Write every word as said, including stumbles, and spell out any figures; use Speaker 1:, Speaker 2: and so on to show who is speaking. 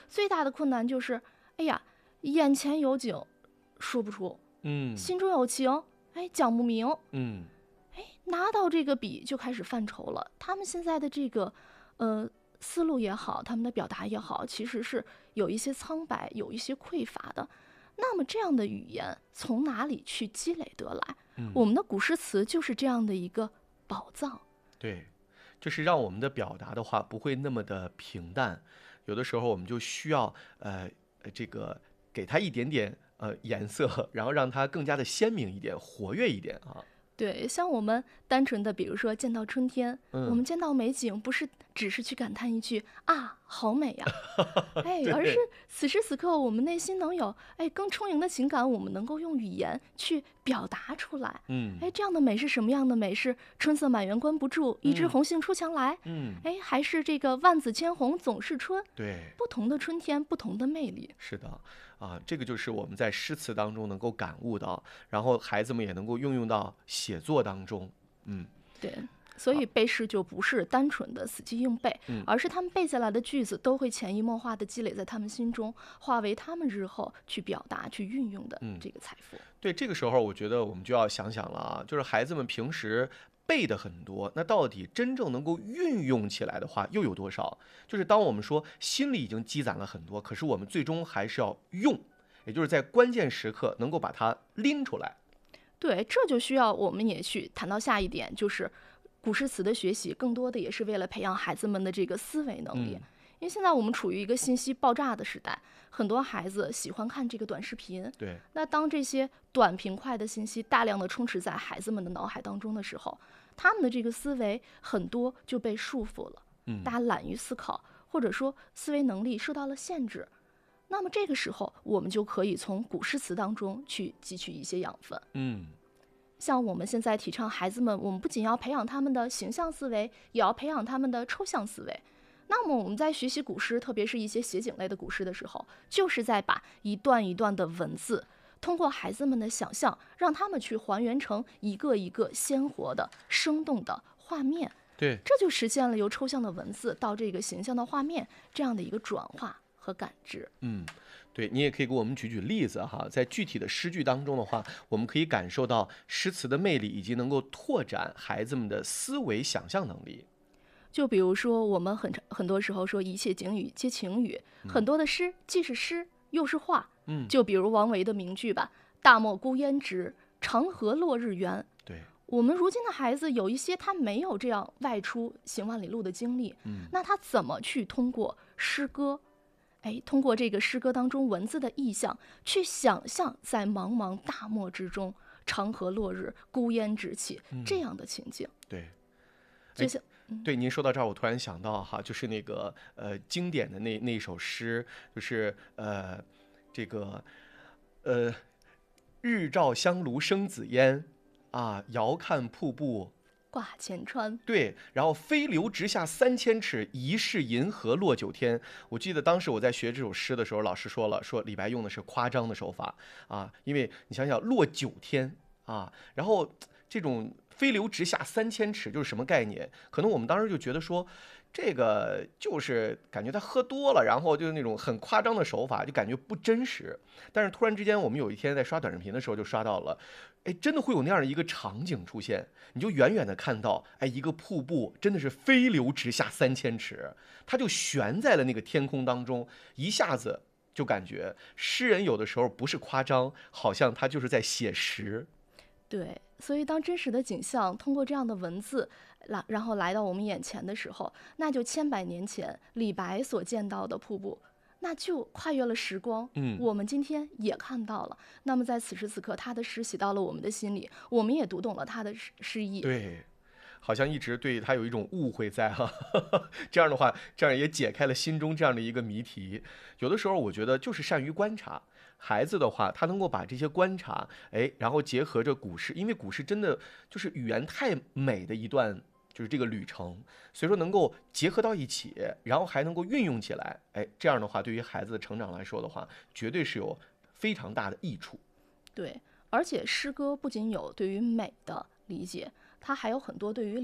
Speaker 1: 最大的困难就是，哎呀，眼前有景，说不出，
Speaker 2: 嗯
Speaker 1: 心中有情，哎，讲不明，
Speaker 2: 嗯，
Speaker 1: 哎，拿到这个笔就开始犯愁了。他们现在的这个，呃，思路也好，他们的表达也好，其实是有一些苍白，有一些匮乏的。那么这样的语言从哪里去积累得来？
Speaker 2: 嗯
Speaker 1: 我们的古诗词就是这样的一个宝藏。
Speaker 2: 对，就是让我们的表达的话不会那么的平淡，有的时候我们就需要呃呃这个给它一点点呃颜色，然后让它更加的鲜明一点、活跃一点啊。
Speaker 1: 对，像我们单纯的，比如说见到春天，我
Speaker 2: 嗯，
Speaker 1: 们见到美景，不是只是去感叹一句啊，好美呀，哎，而是
Speaker 2: 对，
Speaker 1: 此时此刻我们内心能有哎更充盈的情感，我们能够用语言去表达出来。
Speaker 2: 嗯
Speaker 1: 哎，这样的美是什么样的美？是春色满园关不住，一枝
Speaker 2: 嗯
Speaker 1: 红杏出墙来。
Speaker 2: 嗯，
Speaker 1: 哎，还是这个万紫千红总是春？
Speaker 2: 对。
Speaker 1: 不同的春天，不同的魅力。
Speaker 2: 是的，啊，这个就是我们在诗词当中能够感悟到，然后孩子们也能够运用到写作当中。嗯，
Speaker 1: 对，所以背诗就不是单纯的死记硬背，
Speaker 2: 嗯
Speaker 1: 而是他们背下来的句子都会潜移默化的积累在他们心中，化为他们日后去表达、去运用的
Speaker 2: 嗯，
Speaker 1: 这个财富。
Speaker 2: 对，这个时候我觉得我们就要想想了啊，就是孩子们平时背的很多，那到底真正能够运用起来的话又有多少？就是当我们说心里已经积攒了很多，可是我们最终还是要用，也就是在关键时刻能够把它拎出来。
Speaker 1: 对，这就需要我们也去谈到下一点，就是古诗词的学习，更多的也是为了培养孩子们的这个思维能力。
Speaker 2: 嗯，
Speaker 1: 因为现在我们处于一个信息爆炸的时代，很多孩子喜欢看这个短视频。
Speaker 2: 对，
Speaker 1: 那当这些短平快的信息大量的充斥在孩子们的脑海当中的时候，他们的这个思维很多就被束缚了，
Speaker 2: 嗯
Speaker 1: 大家懒于思考，或者说思维能力受到了限制。那么这个时候，我们就可以从古诗词当中去汲取一些养分。
Speaker 2: 嗯
Speaker 1: 像我们现在提倡孩子们，我们不仅要培养他们的形象思维，也要培养他们的抽象思维。那么我们在学习古诗，特别是一些写景类的古诗的时候，就是在把一段一段的文字，通过孩子们的想象，让他们去还原成一个一个鲜活的、生动的画面。
Speaker 2: 对。
Speaker 1: 这就实现了由抽象的文字到这个形象的画面这样的一个转化和感知。
Speaker 2: 嗯，对，你也可以给我们举举例子哈，在具体的诗句当中的话，我们可以感受到诗词的魅力，以及能够拓展孩子们的思维想象能力。
Speaker 1: 就比如说，我们很很多时候说一切景语皆情语，很多的诗既是诗又是画。
Speaker 2: 嗯，
Speaker 1: 就比如王维的名句吧：“大漠孤烟直，长河落日圆。”
Speaker 2: 对，
Speaker 1: 我们如今的孩子有一些他没有这样外出行万里路的经历，
Speaker 2: 嗯，
Speaker 1: 那他怎么去通过诗歌，哎，通过这个诗歌当中文字的意象，去想象在茫茫大漠之中，长河落日，孤烟直起这样的情景？
Speaker 2: 对。
Speaker 1: 就像
Speaker 2: 对，您说到这儿，我突然想到哈，就是那个呃经典的那那一首诗，就是呃这个呃日照香炉生紫烟啊，遥看瀑布。
Speaker 1: 挂前川。
Speaker 2: 对，然后飞流直下三千尺，疑是银河落九天。我记得当时我在学这首诗的时候，老师说了，说李白用的是夸张的手法啊，因为你想想落九天啊，然后这种飞流直下三千尺就是什么概念？可能我们当时就觉得说，这个就是感觉他喝多了，然后就是那种很夸张的手法，就感觉不真实。但是突然之间，我们有一天在刷短视频的时候就刷到了，哎，真的会有那样的一个场景出现，你就远远的看到，哎，一个瀑布真的是飞流直下三千尺，它就悬在了那个天空当中，一下子就感觉诗人有的时候不是夸张，好像他就是在写实。
Speaker 1: 对，所以当真实的景象通过这样的文字来，然后来到我们眼前的时候，那就千百年前李白所见到的瀑布，那就跨越了时光，
Speaker 2: 嗯，
Speaker 1: 我们今天也看到了。那么在此时此刻，他的诗写到了我们的心里，我们也读懂了他的诗诗意。
Speaker 2: 对，好像一直对他有一种误会在哈，这样的话，这样也解开了心中这样的一个谜题。有的时候我觉得就是善于观察。孩子的话，他能够把这些观察，哎，然后结合着古诗，因为古诗真的就是语言太美的一段，就是这个旅程，所以说能够结合到一起，然后还能够运用起来，哎，这样的话，对于孩子的成长来说的话，绝对是有非常大的益处。
Speaker 1: 对，而且诗歌不仅有对于美的理解，它还有很多对于